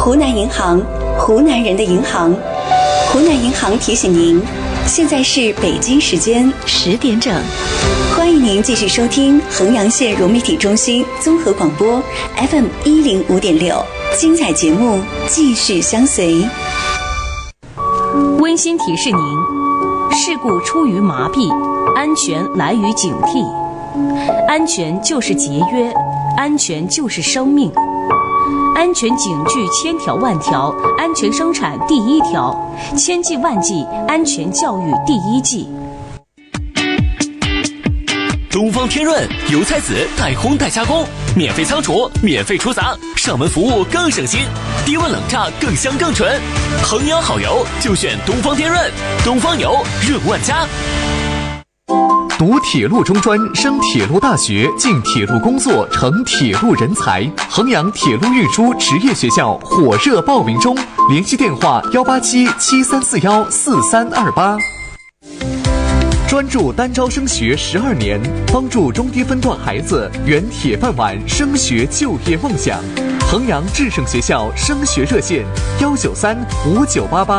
湖南银行，湖南人的银行。湖南银行提醒您，现在是北京时间10点整。欢迎您继续收听衡阳县融媒体中心综合广播 FM 105.6，精彩节目继续相随。 温馨提示您：事故出于麻痹，安全来于警惕。安全就是节约，安全就是生命。安全警句千条万条，安全生产第一条，千计万计，安全教育第一计。 东方天润油菜籽带烘带加工，免费仓储，免费出杂，上门服务更省心，低温冷榨更香更纯。衡阳好油就选东方天润，东方油润万家。 读铁路中专，升铁路大学，进铁路工作，成铁路人才。衡阳铁路运输职业学校火热报名中，联系电话18773414328。专注单招升学12年，帮助中低分段孩子圆铁饭碗升学就业梦想。衡阳智胜学校升学热线：1935988。